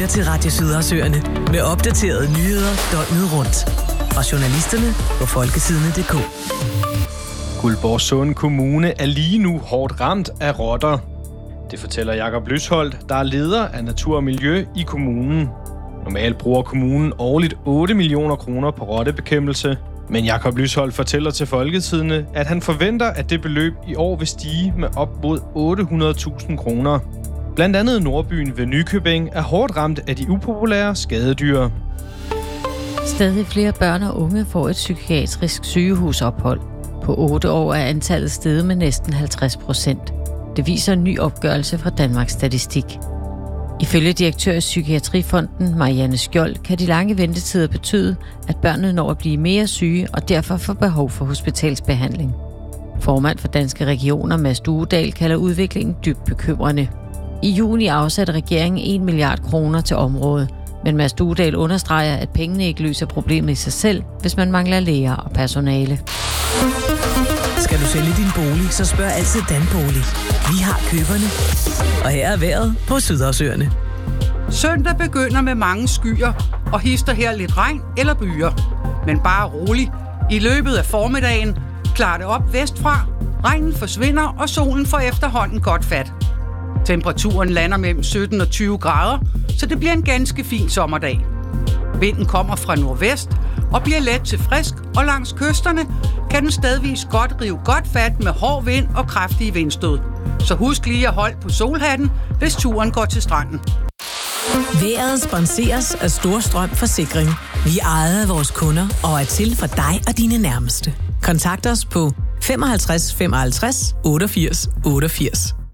lytter til Radio Sydersøerne med opdaterede nyheder døgnet rundt. Fra journalisterne på folkesidene.dk. Guldborgsund Kommune er lige nu hårdt ramt af rotter. Det fortæller Jakob Lysholdt, der er leder af Natur og Miljø i kommunen. Normalt bruger kommunen årligt 8 millioner kroner på rottebekæmpelse. Men Jakob Lysholdt fortæller til Folketidene, at han forventer, at det beløb i år vil stige med op mod 800.000 kroner. Blandt andet Nordbyen ved Nykøbing er hårdt ramt af de upopulære skadedyr. Stadig flere børn og unge får et psykiatrisk sygehusophold. På 8 år er antallet steget med næsten 50%. Det viser en ny opgørelse fra Danmarks Statistik. Ifølge direktør i Psykiatrifonden, Marianne Skjold, kan de lange ventetider betyde, at børnene når at blive mere syge og derfor får behov for hospitalsbehandling. Formand for Danske Regioner, Mads Duedal, kalder udviklingen dybt bekymrende. I juni afsatte regeringen 1 milliard kroner til området, men Mads Duedal understreger, at pengene ikke løser problemet i sig selv, hvis man mangler læger og personale. Skal du sælge din bolig, så spørg altid Danbolig. Vi har køberne. Og her er vejret på Sydersøerne. Søndag begynder med mange skyer og hister her lidt regn eller byer. Men bare rolig. I løbet af formiddagen klarer det op vestfra. Regnen forsvinder, og solen får efterhånden godt fat. Temperaturen lander mellem 17 og 20 grader, så det bliver en ganske fin sommerdag. Vinden kommer fra nordvest og bliver let til frisk, og langs kysterne kan den stedvis godt rive godt fat med hård vind og kraftige vindstød. Så husk lige at holde på solhatten, hvis turen går til stranden. Vejret sponseres af Storstrøm Forsikring. Vi er ejet af vores kunder og er til for dig og dine nærmeste. Kontakt os på 55 55 88 88.